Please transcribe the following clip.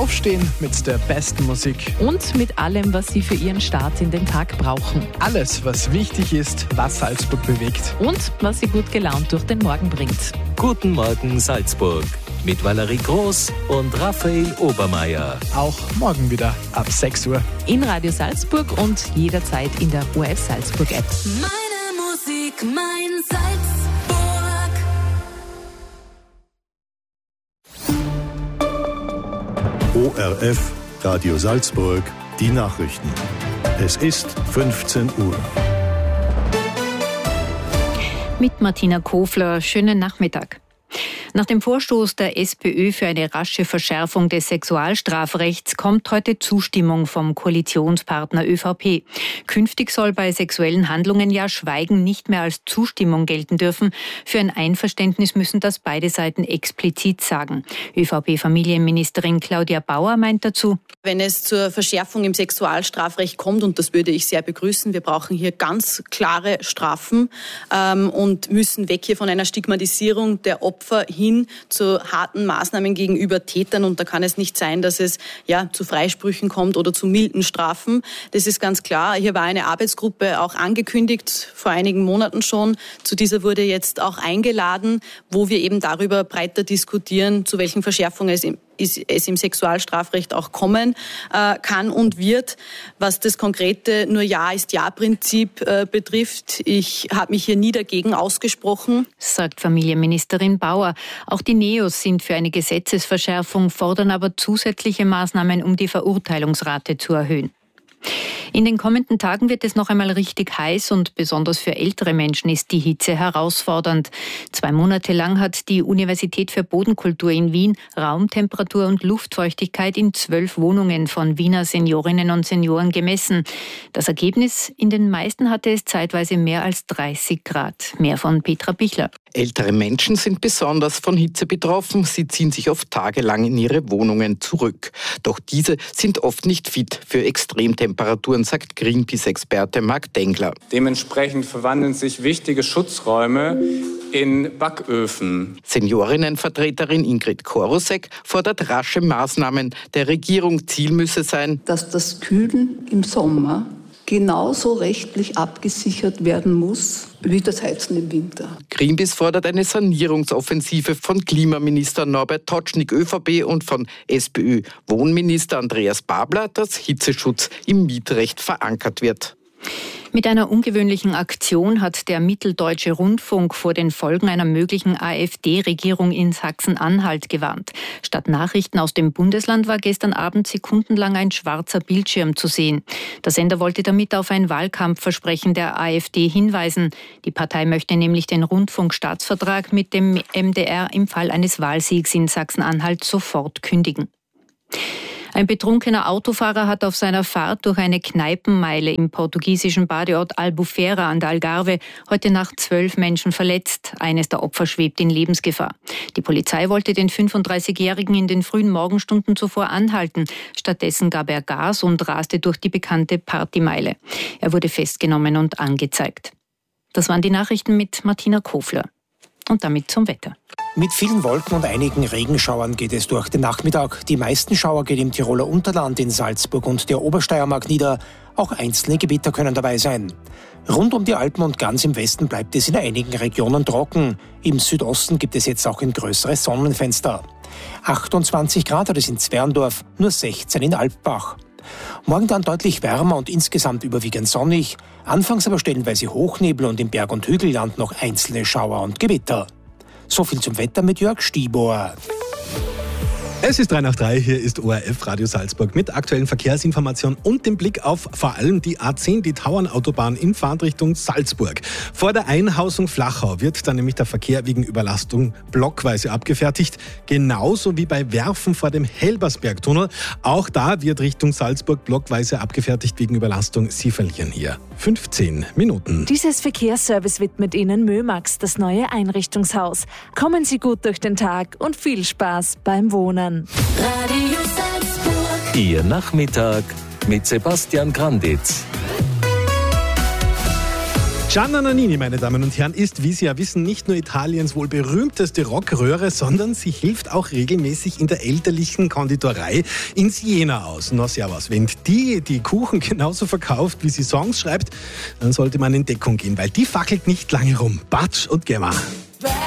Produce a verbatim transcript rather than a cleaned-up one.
Aufstehen mit der besten Musik. Und mit allem, was Sie für Ihren Start in den Tag brauchen. Alles, was wichtig ist, was Salzburg bewegt. Und was Sie gut gelaunt durch den Morgen bringt. Guten Morgen Salzburg mit Valerie Groß und Raphael Obermeier. Auch morgen wieder ab sechs Uhr. In Radio Salzburg und jederzeit in der O R F Salzburg App. Meine Musik, mein Salzburg. O R F, Radio Salzburg, die Nachrichten. Es ist fünfzehn Uhr. Mit Martina Kofler, schönen Nachmittag. Nach dem Vorstoß der SPÖ für eine rasche Verschärfung des Sexualstrafrechts kommt heute Zustimmung vom Koalitionspartner ÖVP. Künftig soll bei sexuellen Handlungen ja Schweigen nicht mehr als Zustimmung gelten dürfen. Für ein Einverständnis müssen das beide Seiten explizit sagen. ÖVP-Familienministerin Claudia Bauer meint dazu: Wenn es zur Verschärfung im Sexualstrafrecht kommt, und das würde ich sehr begrüßen, wir brauchen hier ganz klare Strafen ähm, und müssen weg hier von einer Stigmatisierung der Opfer hin zu harten Maßnahmen gegenüber Tätern. Und da kann es nicht sein, dass es ja zu Freisprüchen kommt oder zu milden Strafen. Das ist ganz klar. Hier war eine Arbeitsgruppe auch angekündigt, vor einigen Monaten schon. Zu dieser wurde jetzt auch eingeladen, wo wir eben darüber breiter diskutieren, zu welchen Verschärfungen es im es im Sexualstrafrecht auch kommen äh, kann und wird. Was das konkrete nur Ja ist Ja-Prinzip äh, betrifft, ich habe mich hier nie dagegen ausgesprochen. Sagt Familienministerin Bauer. Auch die Neos sind für eine Gesetzesverschärfung, fordern aber zusätzliche Maßnahmen, um die Verurteilungsrate zu erhöhen. In den kommenden Tagen wird es noch einmal richtig heiß und besonders für ältere Menschen ist die Hitze herausfordernd. Zwei Monate lang hat die Universität für Bodenkultur in Wien Raumtemperatur und Luftfeuchtigkeit in zwölf Wohnungen von Wiener Seniorinnen und Senioren gemessen. Das Ergebnis: in den meisten hatte es zeitweise mehr als dreißig Grad. Mehr von Petra Bichler. Ältere Menschen sind besonders von Hitze betroffen. Sie ziehen sich oft tagelang in ihre Wohnungen zurück. Doch diese sind oft nicht fit für Extremtemperaturen, sagt Greenpeace-Experte Marc Dengler. Dementsprechend verwandeln sich wichtige Schutzräume in Backöfen. Seniorinnenvertreterin Ingrid Korosek fordert rasche Maßnahmen der Regierung. Ziel müsse sein, dass das Kühlen im Sommer genauso rechtlich abgesichert werden muss wie das Heizen im Winter. Greenpeace fordert eine Sanierungsoffensive von Klimaminister Norbert Totschnig ÖVP und von SPÖ-Wohnminister Andreas Babler, dass Hitzeschutz im Mietrecht verankert wird. Mit einer ungewöhnlichen Aktion hat der Mitteldeutsche Rundfunk vor den Folgen einer möglichen AfD-Regierung in Sachsen-Anhalt gewarnt. Statt Nachrichten aus dem Bundesland war gestern Abend sekundenlang ein schwarzer Bildschirm zu sehen. Der Sender wollte damit auf ein Wahlkampfversprechen der AfD hinweisen. Die Partei möchte nämlich den Rundfunkstaatsvertrag mit dem M D R im Fall eines Wahlsiegs in Sachsen-Anhalt sofort kündigen. Ein betrunkener Autofahrer hat auf seiner Fahrt durch eine Kneipenmeile im portugiesischen Badeort Albufeira an der Algarve heute Nacht zwölf Menschen verletzt. Eines der Opfer schwebt in Lebensgefahr. Die Polizei wollte den fünfunddreißigjährigen in den frühen Morgenstunden zuvor anhalten. Stattdessen gab er Gas und raste durch die bekannte Partymeile. Er wurde festgenommen und angezeigt. Das waren die Nachrichten mit Martina Kofler. Und damit zum Wetter. Mit vielen Wolken und einigen Regenschauern geht es durch den Nachmittag. Die meisten Schauer gehen im Tiroler Unterland, in Salzburg und der Obersteiermark nieder. Auch einzelne Gewitter können dabei sein. Rund um die Alpen und ganz im Westen bleibt es in einigen Regionen trocken. Im Südosten gibt es jetzt auch ein größeres Sonnenfenster. achtundzwanzig Grad hat es in Zwerndorf, nur sechzehn in Alpbach. Morgen dann deutlich wärmer und insgesamt überwiegend sonnig. Anfangs aber stellenweise Hochnebel und im Berg- und Hügelland noch einzelne Schauer und Gewitter. So viel zum Wetter mit Jörg Stiebor. Es ist drei nach drei, hier ist O R F Radio Salzburg mit aktuellen Verkehrsinformationen und dem Blick auf vor allem die A zehn, die Tauernautobahn in Fahrtrichtung Salzburg. Vor der Einhausung Flachau wird dann nämlich der Verkehr wegen Überlastung blockweise abgefertigt, genauso wie bei Werfen vor dem Helbersbergtunnel. Auch da wird Richtung Salzburg blockweise abgefertigt wegen Überlastung. Sie verlieren hier fünfzehn Minuten. Dieses Verkehrsservice widmet Ihnen Mömax, das neue Einrichtungshaus. Kommen Sie gut durch den Tag und viel Spaß beim Wohnen. Radio Salzburg. Ihr Nachmittag mit Sebastian Granditz. Gianna Nannini, meine Damen und Herren, ist, wie Sie ja wissen, nicht nur Italiens wohl berühmteste Rockröhre, sondern sie hilft auch regelmäßig in der elterlichen Konditorei in Siena aus. Na servus, wenn die die Kuchen genauso verkauft, wie sie Songs schreibt, dann sollte man in Deckung gehen, weil die fackelt nicht lange rum. Batsch und Gemma.